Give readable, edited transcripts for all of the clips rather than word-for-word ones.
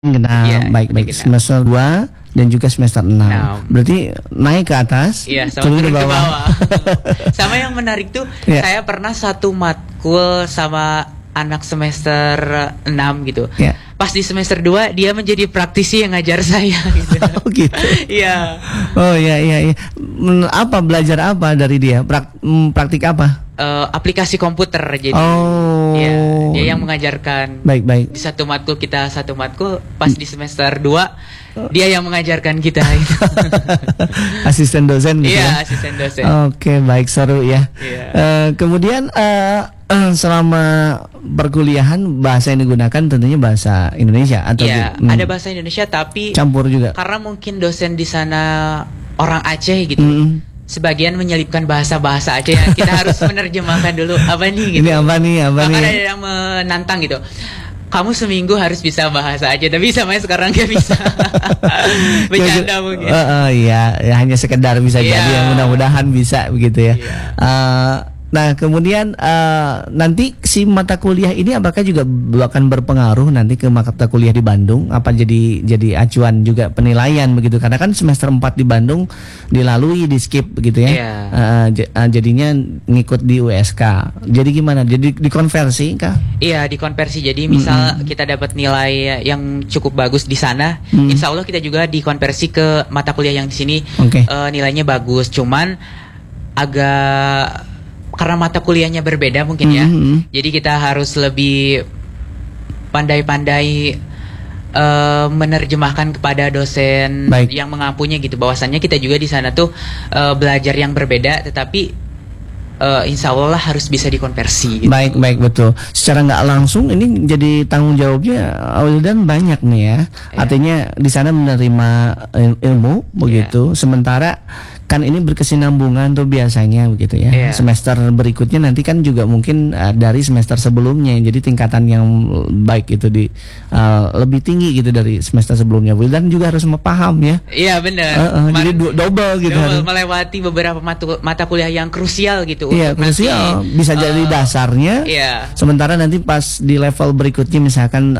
Genap, baik genap. semester 2 dan juga semester 6. Berarti naik ke atas, sama turun ke bawah. Sama yang menarik tuh, saya pernah satu matkul sama anak semester 6 gitu. Pas di semester 2 dia menjadi praktisi yang ngajar saya gitu. Oh gitu. Iya. Oh iya. Apa belajar apa dari dia? Praktik apa? Aplikasi komputer. Jadi dia yang mengajarkan. Baik. Di satu matkul kita satu matkul, pas di semester 2 dia yang mengajarkan kita gitu. Asisten dosen gitu. Iya, asisten dosen. Oke, baik, seru ya. Kemudian selama perkuliahan bahasa yang digunakan tentunya bahasa Indonesia atau ada bahasa Indonesia tapi campur juga. Karena mungkin dosen di sana orang Aceh gitu. Sebagian menyelipkan bahasa-bahasa Aceh yang kita harus menerjemahkan dulu apa nih gitu. Ini apa nih? Ada yang menantang gitu. Kamu seminggu harus bisa bahasa Aceh, tapi sampai sekarang gak bisa. Bercanda mungkin. Iya, hanya sekedar bisa jadi yang mudah-mudahan bisa begitu ya. Nah kemudian nanti si mata kuliah ini apakah juga akan berpengaruh nanti ke mata kuliah di Bandung? Apa jadi acuan juga penilaian begitu? Karena kan semester 4 di Bandung dilalui, di skip begitu ya. Jadinya ngikut di USK. Jadi gimana? Jadi dikonversi kah? Iya, dikonversi. Jadi misal kita dapat nilai yang cukup bagus di sana, insya Allah kita juga dikonversi ke mata kuliah yang di sini. Nilainya bagus. Cuman agak karena mata kuliahnya berbeda mungkin ya. Jadi kita harus lebih pandai-pandai menerjemahkan kepada dosen yang mengampunya gitu. Bahwasannya kita juga di sana tuh belajar yang berbeda, tetapi insya Allah harus bisa dikonversi gitu. Baik, betul. Secara nggak langsung ini jadi tanggung jawabnya Wildan banyak nih ya. Artinya di sana menerima ilmu begitu. Sementara kan ini berkesinambungan tuh biasanya begitu ya. Semester berikutnya nanti kan juga mungkin dari semester sebelumnya. Jadi tingkatan yang baik itu lebih tinggi gitu dari semester sebelumnya. Wildan juga harus paham ya. Iya benar. Jadi double gitu. Melewati beberapa mata kuliah yang krusial gitu. Iya, krusial. Bisa jadi dasarnya. Sementara nanti pas di level berikutnya misalkan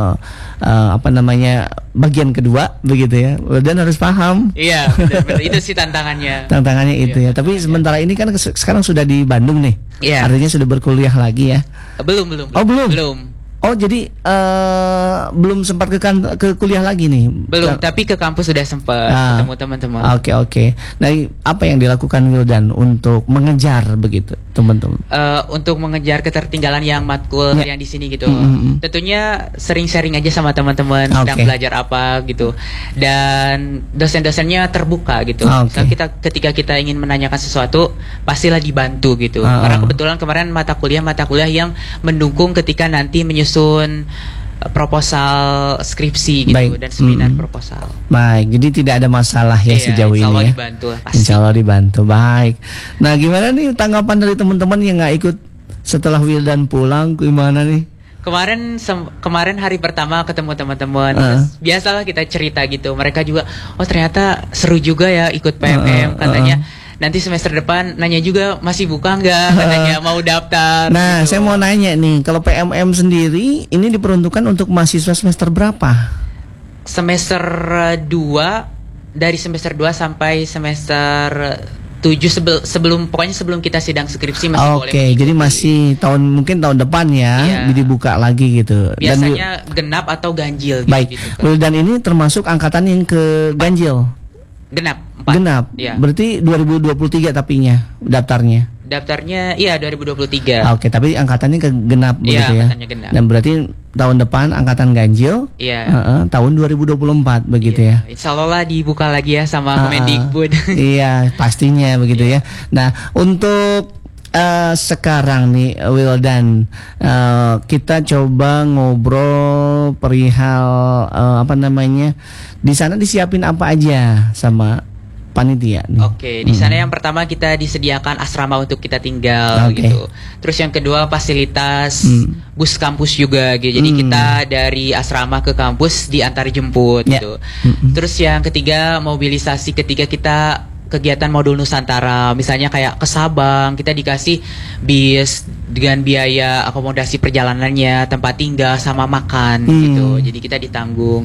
bagian kedua begitu ya. Wildan harus paham. Iya, benar. Itu sih tantangannya. Tantangannya itu ya. Tapi sementara ini kan sekarang sudah di Bandung nih. Artinya sudah berkuliah lagi ya. Belum. Oh, belum. Oh, jadi belum sempat ke kuliah lagi nih? Belum, tapi ke kampus sudah sempat ketemu teman-teman. Oke. Nah, apa yang dilakukan Wildan untuk mengejar begitu teman-teman? Untuk mengejar ketertinggalan yang matkul yang di sini gitu. Tentunya sering sharing aja sama teman-teman sedang belajar apa gitu. Dan dosen-dosennya terbuka gitu. Misal ketika kita ingin menanyakan sesuatu, pastilah dibantu gitu. Karena kebetulan kemarin mata kuliah yang mendukung ketika nanti menyusun proposal skripsi gitu dan seminar proposal. Baik, jadi tidak ada masalah ya sejauh ini ya. Insya Allah dibantu. Baik. Nah, gimana nih tanggapan dari teman-teman yang nggak ikut setelah Wildan pulang? Gimana nih? Kemarin hari pertama ketemu teman-teman, biasalah kita cerita gitu. Mereka juga, oh ternyata seru juga ya ikut PMM katanya. Nanti semester depan nanya juga masih buka nggak katanya mau daftar. Nah, gitu. Saya mau nanya nih, kalau PMM sendiri ini diperuntukkan untuk mahasiswa semester berapa? Semester 2, dari semester 2 sampai semester 7 sebelum kita sidang skripsi masih boleh. Oke, jadi masih mungkin tahun depan ya dibuka lagi gitu. Biasanya genap atau ganjil gitu. Baik. Dan ini termasuk angkatan yang ke ganjil. Genap. Berarti 2023 tapinya daftarnya. Daftarnya 2023. Oke, tapi angkatannya ke genap begitu ya. Angkatannya genap. Dan berarti tahun depan angkatan ganjil. Tahun 2024 begitu ya. Insya Allah dibuka lagi ya sama Kemendikbud. Iya, pastinya begitu ya. Nah, untuk sekarang nih Wildan, kita coba ngobrol perihal di sana disiapin apa aja sama panitia nih. Oke, di sana yang pertama kita disediakan asrama untuk kita tinggal gitu. Terus yang kedua fasilitas bus kampus juga gitu. Jadi kita dari asrama ke kampus diantar jemput gitu. Terus yang ketiga mobilisasi ketika kita kegiatan modul Nusantara, misalnya kayak ke Sabang, kita dikasih bis dengan biaya akomodasi perjalanannya, tempat tinggal sama makan gitu. Jadi kita ditanggung.